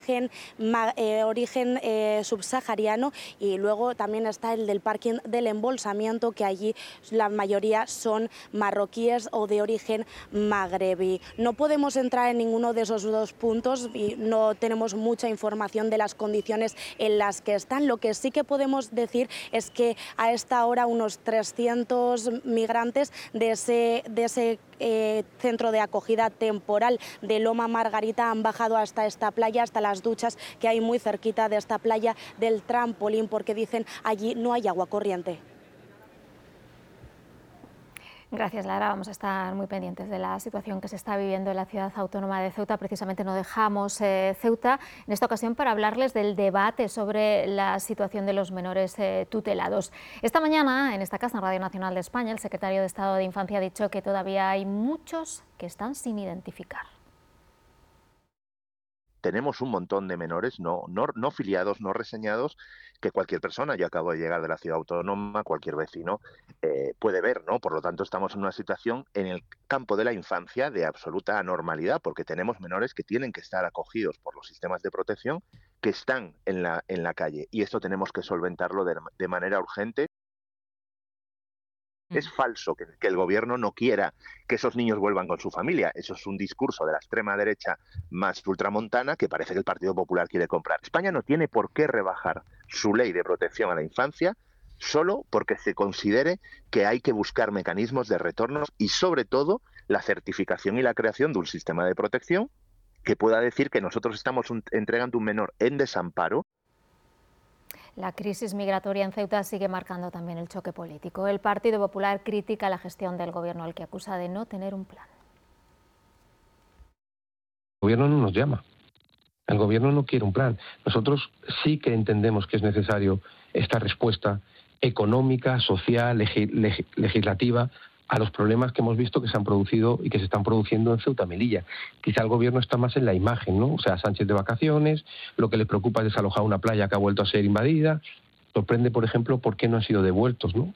origen subsahariano, y luego también está el del parking del embolsamiento, que allí la mayoría son marroquíes o de origen magrebí. No podemos entrar en ninguno de esos dos puntos y no tenemos mucha información de las condiciones en las que están. Lo que sí que podemos decir es que a esta hora unos 300 migrantes de ese centro de acogida temporal de Loma Margarita han bajado hasta esta playa, hasta las duchas que hay muy cerquita de esta playa del trampolín, porque dicen allí no hay agua corriente. Gracias, Lara. Vamos a estar muy pendientes de la situación que se está viviendo en la ciudad autónoma de Ceuta. Precisamente no dejamos Ceuta en esta ocasión para hablarles del debate sobre la situación de los menores tutelados. Esta mañana, en esta casa, en Radio Nacional de España, el secretario de Estado de Infancia ha dicho que todavía hay muchos que están sin identificar. Tenemos un montón de menores no filiados, no reseñados, que cualquier persona, yo acabo de llegar de la ciudad autónoma, cualquier vecino puede ver, ¿no? Por lo tanto, estamos en una situación en el campo de la infancia de absoluta anormalidad, porque tenemos menores que tienen que estar acogidos por los sistemas de protección, que están en la calle, y esto tenemos que solventarlo de manera urgente. Es falso que el gobierno no quiera que esos niños vuelvan con su familia. Eso es un discurso de la extrema derecha más ultramontana que parece que el Partido Popular quiere comprar. España no tiene por qué rebajar su ley de protección a la infancia solo porque se considere que hay que buscar mecanismos de retorno y, sobre todo, la certificación y la creación de un sistema de protección que pueda decir que nosotros estamos entregando un menor en desamparo. La crisis migratoria en Ceuta sigue marcando también el choque político. El Partido Popular critica la gestión del gobierno, al que acusa de no tener un plan. El gobierno no nos llama. El gobierno no quiere un plan. Nosotros sí que entendemos que es necesario esta respuesta económica, social, legislativa a los problemas que hemos visto que se han producido y que se están produciendo en Ceuta, Melilla. Quizá el gobierno está más en la imagen, ¿no? O sea, Sánchez de vacaciones, lo que les preocupa es desalojar una playa que ha vuelto a ser invadida. Sorprende, por ejemplo, por qué no han sido devueltos, ¿no?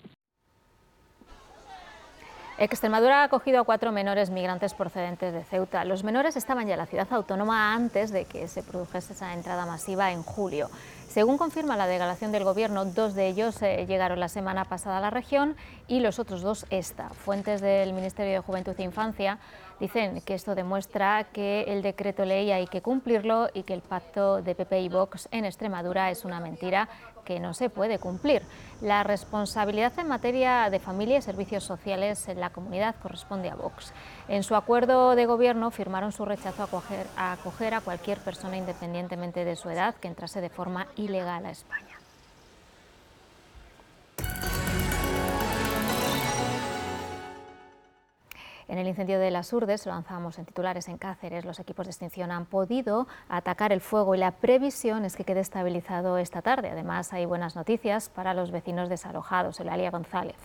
Extremadura ha acogido a 4 menores migrantes procedentes de Ceuta. Los menores estaban ya en la ciudad autónoma antes de que se produjese esa entrada masiva en julio. Según confirma la delegación del Gobierno, 2 de ellos llegaron la semana pasada a la región y los otros 2 esta. Fuentes del Ministerio de Juventud e Infancia dicen que esto demuestra que el decreto ley hay que cumplirlo y que el pacto de PP y Vox en Extremadura es una mentira que no se puede cumplir. La responsabilidad en materia de familia y servicios sociales en la comunidad corresponde a Vox. En su acuerdo de gobierno firmaron su rechazo a acoger a cualquier persona independientemente de su edad que entrase de forma ilegal a España. En el incendio de las Urdes, lo lanzamos en titulares en Cáceres, los equipos de extinción han podido atacar el fuego y la previsión es que quede estabilizado esta tarde. Además, hay buenas noticias para los vecinos desalojados. Eulalia González.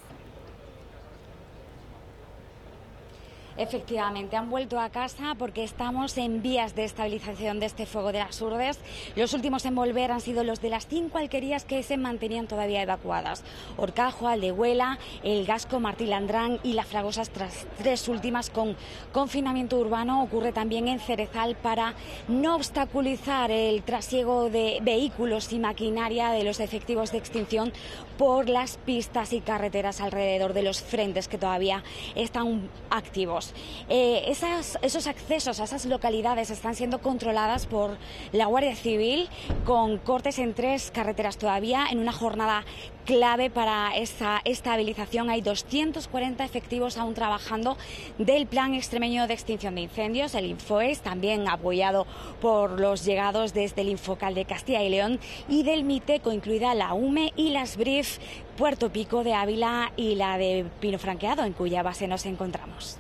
Efectivamente, han vuelto a casa porque estamos en vías de estabilización de este fuego de las Urdes. Los últimos en volver han sido los de las 5 alquerías que se mantenían todavía evacuadas. Horcajo, Aldehuela, El Gasco, Martí Landrán y La Fragosa, tras 3 últimas con confinamiento urbano. Ocurre también en Cerezal para no obstaculizar el trasiego de vehículos y maquinaria de los efectivos de extinción por las pistas y carreteras alrededor de los frentes que todavía están activos. Esos accesos a esas localidades están siendo controladas por la Guardia Civil con cortes en 3 carreteras todavía en una jornada clave para esta estabilización. Hay 240 efectivos aún trabajando del Plan Extremeño de Extinción de Incendios, el Infoes, también apoyado por los llegados desde el Infocal de Castilla y León y del Miteco, incluida la UME y las BRIF, Puerto Pico de Ávila y la de Pino Franqueado, en cuya base nos encontramos.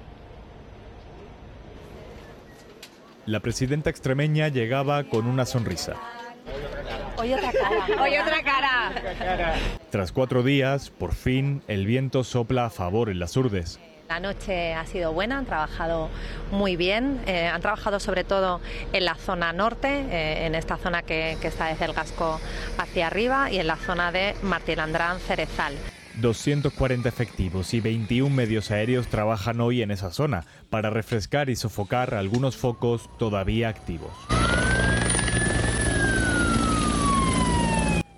La presidenta extremeña llegaba con una sonrisa. Hoy otra cara. Hoy otra cara. Tras 4 días, por fin, el viento sopla a favor en las Urdes. La noche ha sido buena, han trabajado muy bien, han trabajado sobre todo en la zona norte, en esta zona que está desde el Gasco hacia arriba y en la zona de Martí Landrán, Cerezal. 240 efectivos y 21 medios aéreos trabajan hoy en esa zona para refrescar y sofocar algunos focos todavía activos.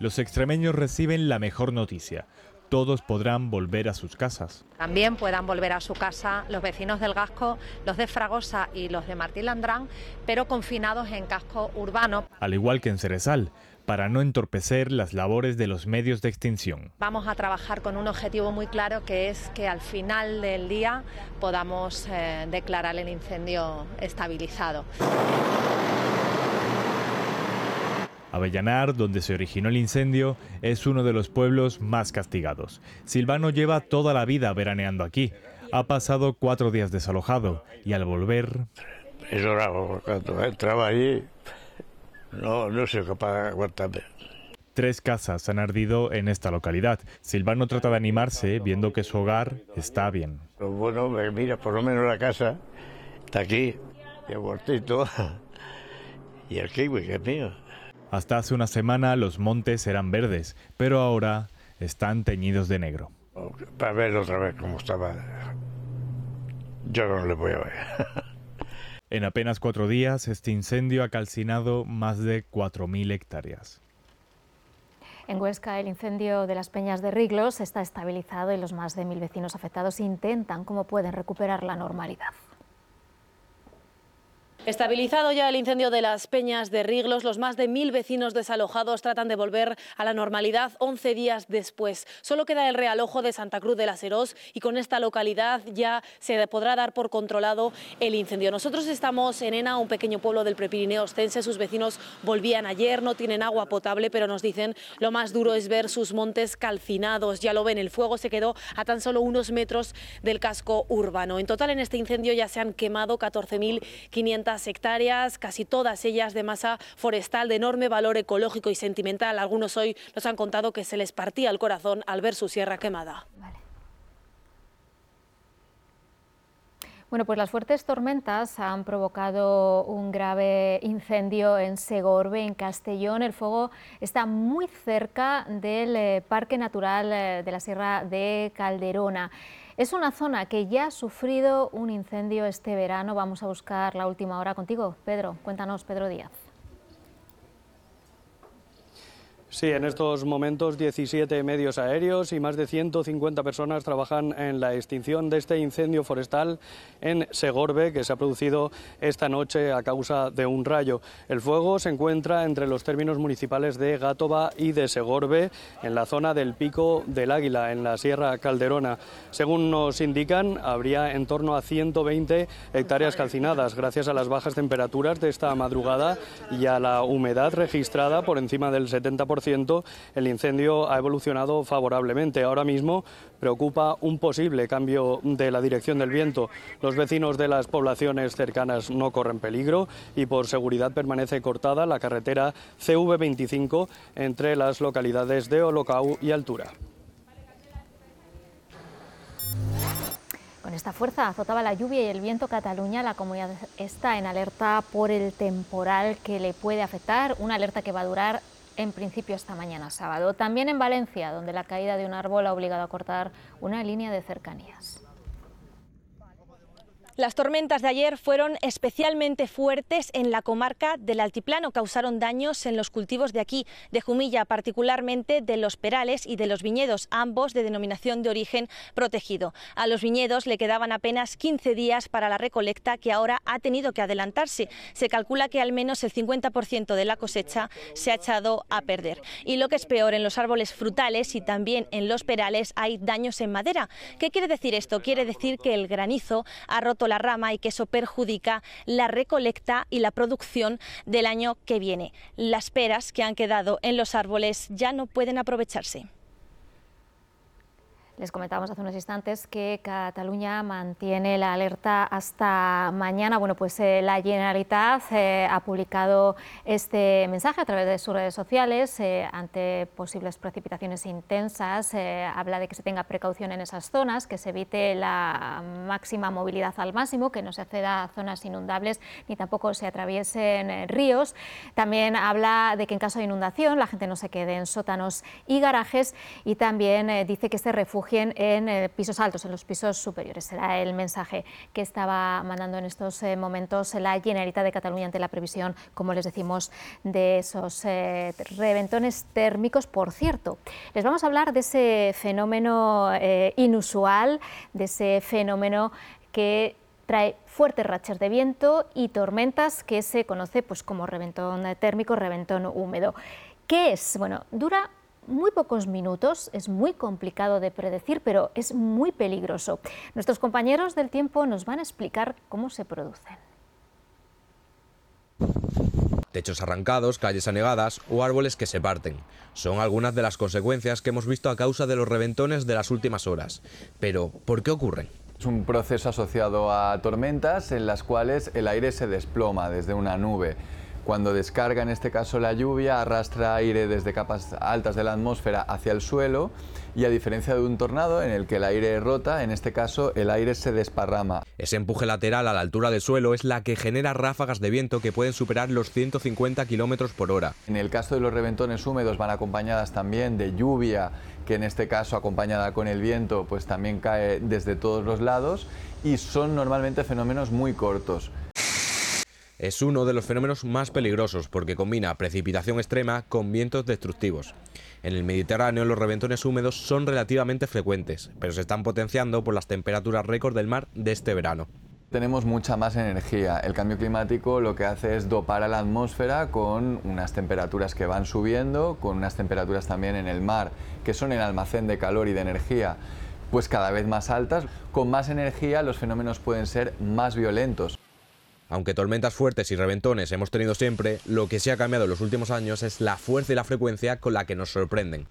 Los extremeños reciben la mejor noticia. Todos podrán volver a sus casas. También puedan volver a su casa los vecinos del Gasco, los de Fragosa y los de Martín Landrán, pero confinados en casco urbano. Al igual que en Cerezal, para no entorpecer las labores de los medios de extinción. Vamos a trabajar con un objetivo muy claro, que es que al final del día podamos declarar el incendio estabilizado. Avellanar, donde se originó el incendio, es uno de los pueblos más castigados. Silvano lleva toda la vida veraneando aquí. Ha pasado 4 días desalojado y al volver... He llorado cuando entraba allí. No soy capaz de aguantarme. 3 casas han ardido en esta localidad. Silvano trata de animarse viendo que su hogar está bien. Lo bueno, mira, por lo menos la casa está aquí, y el huertito, y el kiwi, que es mío. Hasta hace una semana los montes eran verdes, pero ahora están teñidos de negro. Para ver otra vez cómo estaba, yo no le voy a ver. En apenas 4 días, este incendio ha calcinado más de 4.000 hectáreas. En Huesca, el incendio de las Peñas de Riglos está estabilizado y los más de 1.000 vecinos afectados intentan como pueden recuperar la normalidad. Estabilizado ya el incendio de las Peñas de Riglos, los más de 1.000 vecinos desalojados tratan de volver a la normalidad 11 días después. Solo queda el realojo de Santa Cruz de la Serós y con esta localidad ya se podrá dar por controlado el incendio. Nosotros estamos en Ena, un pequeño pueblo del Prepirineo ostense. Sus vecinos volvían ayer, no tienen agua potable, pero nos dicen lo más duro es ver sus montes calcinados. Ya lo ven, el fuego se quedó a tan solo unos metros del casco urbano. En total en este incendio ya se han quemado 14.500 hectáreas, casi todas ellas de masa forestal de enorme valor ecológico y sentimental. Algunos hoy nos han contado que se les partía el corazón al ver su sierra quemada. Vale. Bueno, pues las fuertes tormentas han provocado un grave incendio en Segorbe, en Castellón. El fuego está muy cerca del Parque Natural de la Sierra de Calderona. Es una zona que ya ha sufrido un incendio este verano. Vamos a buscar la última hora contigo, Pedro. Cuéntanos, Pedro Díaz. Sí, en estos momentos 17 medios aéreos y más de 150 personas trabajan en la extinción de este incendio forestal en Segorbe, que se ha producido esta noche a causa de un rayo. El fuego se encuentra entre los términos municipales de Gátova y de Segorbe, en la zona del Pico del Águila, en la Sierra Calderona. Según nos indican, habría en torno a 120 hectáreas calcinadas. Gracias a las bajas temperaturas de esta madrugada y a la humedad registrada por encima del 70%, el incendio ha evolucionado favorablemente. Ahora mismo preocupa un posible cambio de la dirección del viento. Los vecinos de las poblaciones cercanas no corren peligro y por seguridad permanece cortada la carretera CV25 entre las localidades de Olocau y Altura. Con esta fuerza azotaba la lluvia y el viento Cataluña. La comunidad está en alerta por el temporal que le puede afectar, una alerta que va a durar en principio hasta mañana sábado. También en Valencia, donde la caída de un árbol ha obligado a cortar una línea de cercanías. Las tormentas de ayer fueron especialmente fuertes en la comarca del Altiplano, causaron daños en los cultivos de aquí, de Jumilla, particularmente de los perales y de los viñedos, ambos de denominación de origen protegido. A los viñedos le quedaban apenas 15 días para la recolecta, que ahora ha tenido que adelantarse. Se calcula que al menos el 50% de la cosecha se ha echado a perder. Y lo que es peor, en los árboles frutales y también en los perales hay daños en madera. ¿Qué quiere decir esto? Quiere decir que el granizo ha roto la rama y que eso perjudica la recolecta y la producción del año que viene. Las peras que han quedado en los árboles ya no pueden aprovecharse. Les comentábamos hace unos instantes que Cataluña mantiene la alerta hasta mañana. Bueno, pues la Generalitat ha publicado este mensaje a través de sus redes sociales ante posibles precipitaciones intensas. Habla de que se tenga precaución en esas zonas, que se evite la máxima movilidad al máximo, que no se acceda a zonas inundables ni tampoco se atraviesen ríos. También habla de que en caso de inundación la gente no se quede en sótanos y garajes, y también dice que se refugie refugien en pisos altos, en los pisos superiores. Será el mensaje que estaba mandando en estos momentos la Generalitat de Cataluña ante la previsión, como les decimos, de esos reventones térmicos. Por cierto, les vamos a hablar de ese fenómeno inusual, de ese fenómeno que trae fuertes rachas de viento y tormentas, que se conoce pues como reventón térmico, reventón húmedo. ¿Qué es? Bueno, dura muy pocos minutos, es muy complicado de predecir, pero es muy peligroso. Nuestros compañeros del tiempo nos van a explicar cómo se producen. Techos arrancados, calles anegadas o árboles que se parten. Son algunas de las consecuencias que hemos visto a causa de los reventones de las últimas horas. Pero, ¿por qué ocurren? Es un proceso asociado a tormentas en las cuales el aire se desploma desde una nube. Cuando descarga, en este caso la lluvia, arrastra aire desde capas altas de la atmósfera hacia el suelo y, a diferencia de un tornado en el que el aire rota, en este caso el aire se desparrama. Ese empuje lateral a la altura del suelo es la que genera ráfagas de viento que pueden superar los 150 km/h. En el caso de los reventones húmedos van acompañadas también de lluvia, que en este caso, acompañada con el viento, pues también cae desde todos los lados, y son normalmente fenómenos muy cortos. Es uno de los fenómenos más peligrosos porque combina precipitación extrema con vientos destructivos. En el Mediterráneo los reventones húmedos son relativamente frecuentes, pero se están potenciando por las temperaturas récord del mar de este verano. Tenemos mucha más energía. El cambio climático lo que hace es dopar a la atmósfera con unas temperaturas que van subiendo, con unas temperaturas también en el mar, que son el almacén de calor y de energía, pues cada vez más altas. Con más energía los fenómenos pueden ser más violentos. Aunque tormentas fuertes y reventones hemos tenido siempre, lo que sí ha cambiado en los últimos años es la fuerza y la frecuencia con la que nos sorprenden.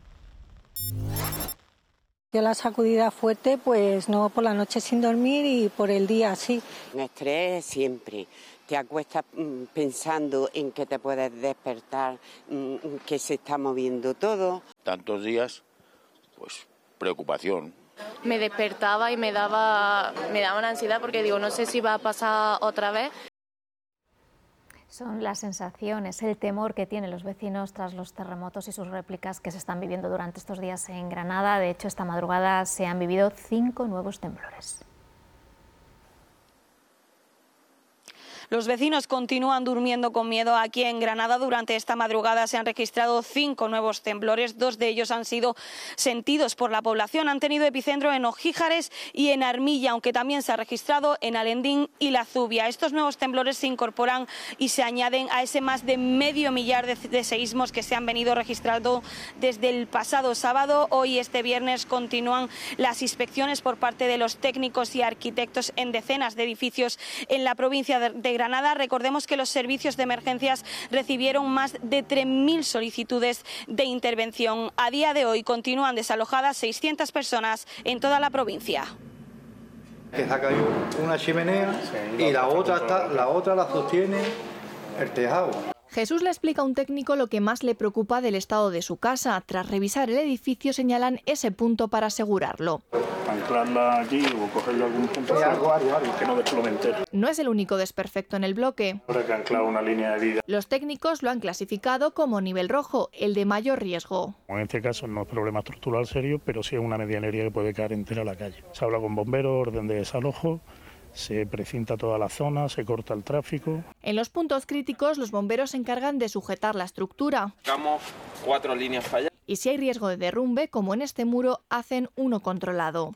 Yo la sacudida fuerte, pues no por la noche sin dormir y por el día sí. Un estrés siempre. Te acuestas pensando en que te puedes despertar, que se está moviendo todo. Tantos días, pues preocupación. Me despertaba y me daba una ansiedad porque digo, no sé si va a pasar otra vez. Son las sensaciones, el temor que tienen los vecinos tras los terremotos y sus réplicas que se están viviendo durante estos días en Granada. De hecho, esta madrugada se han vivido 5 nuevos temblores. Los vecinos continúan durmiendo con miedo. Aquí en Granada durante esta madrugada se han registrado 5 nuevos temblores. 2 de ellos han sido sentidos por la población. Han tenido epicentro en Ojíjares y en Armilla, aunque también se ha registrado en Alendín y La Zubia. Estos nuevos temblores se incorporan y se añaden a ese más de medio millar de seísmos que se han venido registrando desde el pasado sábado. Hoy, este viernes, continúan las inspecciones por parte de los técnicos y arquitectos en decenas de edificios en la provincia de Granada. Recordemos que los servicios de emergencias recibieron más de 3.000 solicitudes de intervención. A día de hoy continúan desalojadas 600 personas en toda la provincia. Que se ha caído una chimenea y la otra la sostiene el tejado. Jesús le explica a un técnico lo que más le preocupa del estado de su casa. Tras revisar el edificio señalan ese punto para asegurarlo. Anclarla allí o cogerle algún punto que no desplome entero. No es el único desperfecto en el bloque. Habrá que anclar una línea de vida. Los técnicos lo han clasificado como nivel rojo, el de mayor riesgo. En este caso no es problema estructural serio, pero sí es una medianería que puede caer entera a la calle. Se habla con bomberos, orden de desalojo. Se precinta toda la zona, se corta el tráfico. En los puntos críticos, los bomberos se encargan de sujetar la estructura. Sacamos 4 líneas falladas. Y si hay riesgo de derrumbe, como en este muro, hacen uno controlado.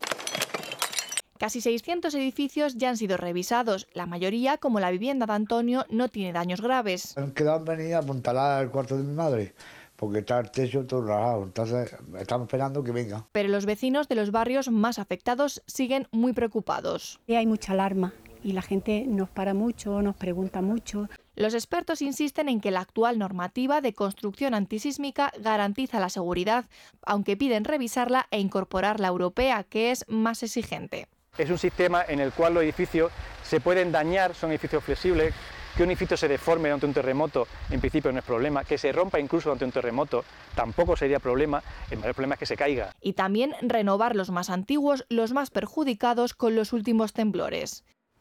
Casi 600 edificios ya han sido revisados. La mayoría, como la vivienda de Antonio, no tiene daños graves. Han quedado en venir a apuntalar el cuarto de mi madre, porque está el techo todo rajado, entonces estamos esperando que venga. Pero los vecinos de los barrios más afectados siguen muy preocupados. Hay mucha alarma y la gente nos para mucho, nos pregunta mucho. Los expertos insisten en que la actual normativa de construcción antisísmica garantiza la seguridad, aunque piden revisarla e incorporar la europea, que es más exigente. Es un sistema en el cual los edificios se pueden dañar, son edificios flexibles. Que un edificio se deforme ante un terremoto, en principio no es problema. Que se rompa incluso ante un terremoto, tampoco sería problema. El mayor problema es que se caiga. Y también renovar los más antiguos, los más perjudicados con los últimos temblores.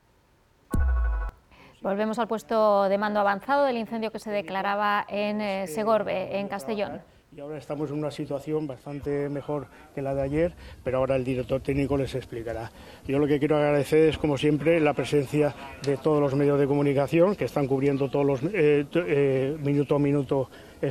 Volvemos al puesto de mando avanzado del incendio que se declaraba en Segorbe, en Castellón. Y ahora estamos en una situación bastante mejor que la de ayer, pero ahora el director técnico les explicará. Yo lo que quiero agradecer es, como siempre, la presencia de todos los medios de comunicación que están cubriendo todos los minuto a minuto